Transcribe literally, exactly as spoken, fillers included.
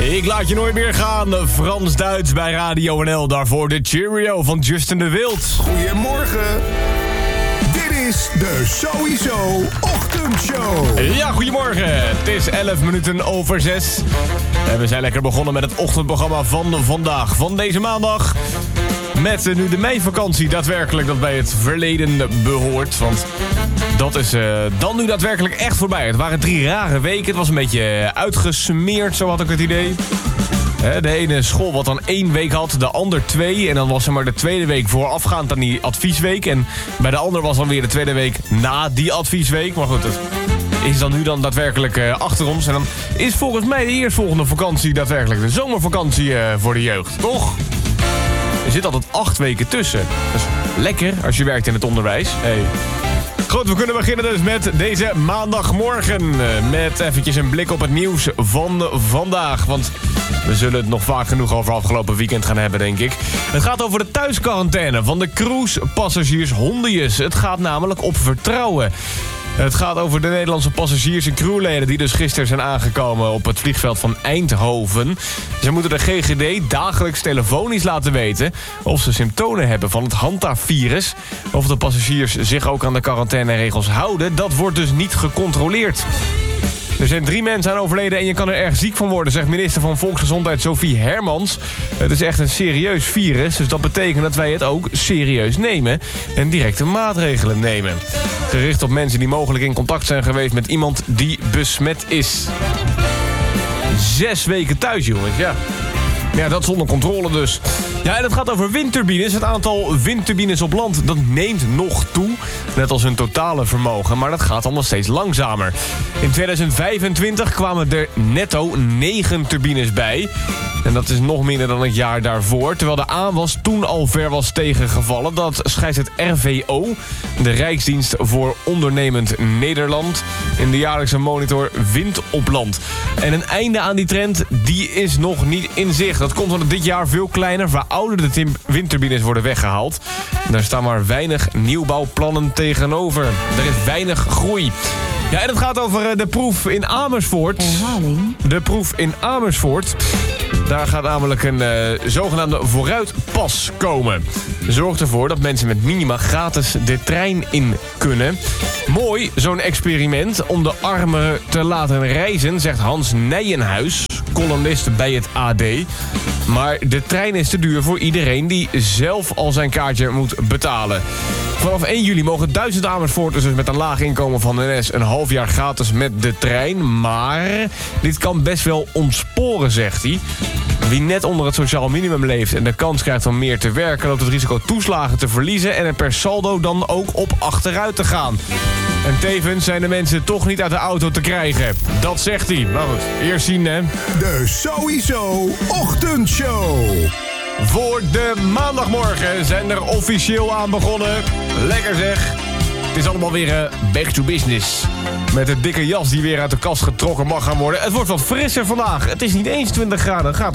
Ik laat je nooit meer gaan. Frans-Duits bij Radio N L. Daarvoor de Cheerio van Justin de Wild. Goedemorgen. Dit is de Sowieso Ochtendshow. Ja, goedemorgen. Het is elf minuten over zes. En we zijn lekker begonnen met het ochtendprogramma van vandaag. Van deze maandag. Met nu de meivakantie daadwerkelijk dat bij het verleden behoort. Want dat is uh, dan nu daadwerkelijk echt voorbij. Het waren drie rare weken. Het was een beetje uitgesmeerd, zo had ik het idee. De ene school wat dan één week had, de ander twee. En dan was er maar de tweede week voorafgaand aan die adviesweek. En bij de ander was dan weer de tweede week na die adviesweek. Maar goed, het is dan nu dan daadwerkelijk uh, achter ons. En dan is volgens mij de eerstvolgende vakantie daadwerkelijk de zomervakantie uh, voor de jeugd. Toch? Er zit altijd acht weken tussen. Dat is lekker als je werkt in het onderwijs. Hey. Goed, we kunnen beginnen dus met deze maandagmorgen. Met eventjes een blik op het nieuws van vandaag. Want we zullen het nog vaak genoeg over afgelopen weekend gaan hebben, denk ik. Het gaat over de thuisquarantaine van de cruisepassagiers Hondius. Het gaat namelijk op vertrouwen. Het gaat over de Nederlandse passagiers en crewleden die dus gisteren zijn aangekomen op het vliegveld van Eindhoven. Ze moeten de G G D dagelijks telefonisch laten weten of ze symptomen hebben van het Hanta-virus. Of de passagiers zich ook aan de quarantaineregels houden, dat wordt dus niet gecontroleerd. Er zijn drie mensen aan overleden en je kan er erg ziek van worden, zegt minister van Volksgezondheid Sophie Hermans. Het is echt een serieus virus, dus dat betekent dat wij het ook serieus nemen en directe maatregelen nemen. Gericht op mensen die mogelijk in contact zijn geweest met iemand die besmet is. Zes weken thuis, jongens, ja. Ja, dat zonder controle dus. Ja, en het gaat over windturbines. Het aantal windturbines op land, dat neemt nog toe. Net als hun totale vermogen, maar dat gaat allemaal steeds langzamer. In tweeduizend vijfentwintig kwamen er netto negen turbines bij. En dat is nog minder dan het jaar daarvoor. Terwijl de aanwas toen al ver was tegengevallen. Dat schrijft het R V O, de Rijksdienst voor Ondernemend Nederland, in de jaarlijkse monitor Wind op Land. En een einde aan die trend, die is nog niet in zicht. Dat komt omdat dit jaar veel kleiner, verouderde tim- windturbines worden weggehaald. En daar staan maar weinig nieuwbouwplannen tegenover. Er is weinig groei. Ja, en het gaat over de proef in Amersfoort. Herhaling. De proef in Amersfoort. Daar gaat namelijk een uh, zogenaamde vooruitpas komen. Zorgt ervoor dat mensen met minima gratis de trein in kunnen. Mooi, zo'n experiment om de armen te laten reizen, zegt Hans Nijenhuis, columnist bij het A D. Maar de trein is te duur voor iedereen die zelf al zijn kaartje moet betalen. Vanaf één juli mogen duizend Amersfoorters dus met een laag inkomen van N S een half jaar gratis met de trein. Maar dit kan best wel ontsporen, zegt hij. Wie net onder het sociaal minimum leeft en de kans krijgt om meer te werken, loopt het risico toeslagen te verliezen en er per saldo dan ook op achteruit te gaan. En tevens zijn de mensen toch niet uit de auto te krijgen. Dat zegt hij. Maar goed, eerst zien, hè. De Sowieso Ochtendshow. Voor de maandagmorgen zijn er officieel aan begonnen. Lekker zeg. Het is allemaal weer uh, back to business. Met de dikke jas die weer uit de kast getrokken mag gaan worden. Het wordt wat frisser vandaag. Het is niet eens twintig graden. Het gaat